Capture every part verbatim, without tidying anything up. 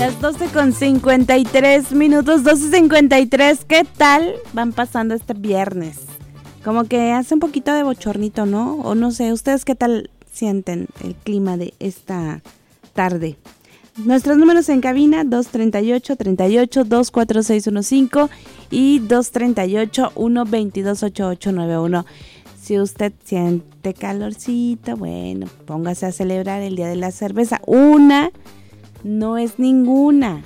Las doce con cincuenta y tres minutos, doce cincuenta y tres, ¿qué tal van pasando este viernes? Como que hace un poquito de bochornito, ¿no? O no sé, ¿ustedes qué tal sienten el clima de esta tarde? Nuestros números en cabina, dos treinta y ocho, treinta y ocho, dos cuatro seis uno cinco y dos treinta y ocho, uno veintidós, ochenta y ocho noventa y uno. Si usted siente calorcito, bueno, póngase a celebrar el Día de la Cerveza. Una no es ninguna.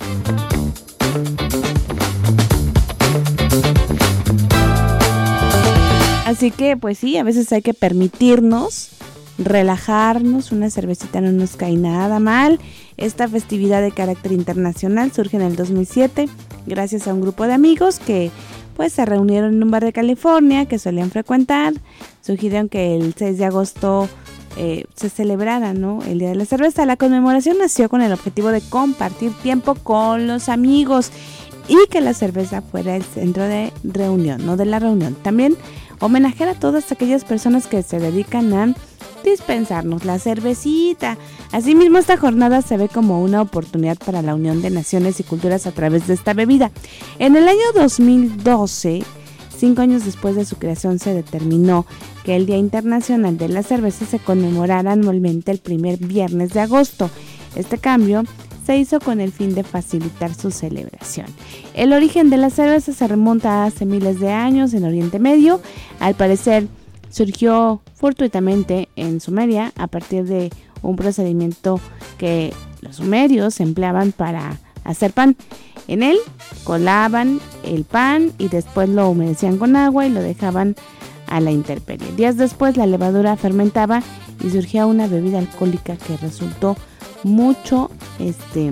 Así que, pues sí, a veces hay que permitirnos relajarnos. Una cervecita no nos cae nada mal. Esta festividad de carácter internacional surge en el dos mil siete gracias a un grupo de amigos que pues se reunieron en un bar de California que solían frecuentar. Sugirieron que el seis de agosto eh, se celebrara, ¿no?, el Día de la Cerveza. La conmemoración nació con el objetivo de compartir tiempo con los amigos y que la cerveza fuera el centro de reunión, no de la reunión. También homenajear a todas aquellas personas que se dedican a dispensarnos la cervecita. Asimismo, esta jornada se ve como una oportunidad para la unión de naciones y culturas a través de esta bebida. En el año dos mil doce, cinco años después de su creación, se determinó que el Día Internacional de la Cerveza se conmemorara anualmente el primer viernes de agosto. Este cambio se hizo con el fin de facilitar su celebración. El origen de la cerveza se remonta a hace miles de años en Oriente Medio. Al parecer, surgió fortuitamente en Sumeria a partir de un procedimiento que los sumerios empleaban para hacer pan. En él colaban el pan y después lo humedecían con agua y lo dejaban a la intemperie. Días después la levadura fermentaba y surgía una bebida alcohólica que resultó mucho este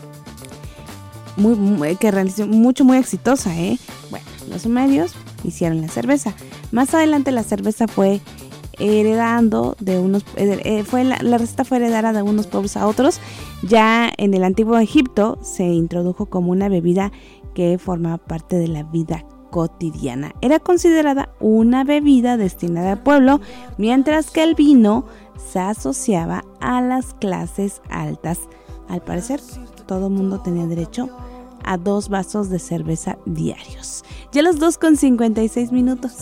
muy, muy que realizó mucho muy exitosa, ¿eh? Bueno, los sumerios hicieron la cerveza. Más adelante la cerveza fue heredando de unos eh, fue la, la receta fue heredada de unos pueblos a otros. Ya en el antiguo Egipto se introdujo como una bebida que formaba parte de la vida cotidiana. Era considerada una bebida destinada al pueblo, mientras que el vino se asociaba a las clases altas. Al parecer, todo el mundo tenía derecho a dos vasos de cerveza diarios. Ya las dos con cincuenta y seis minutos.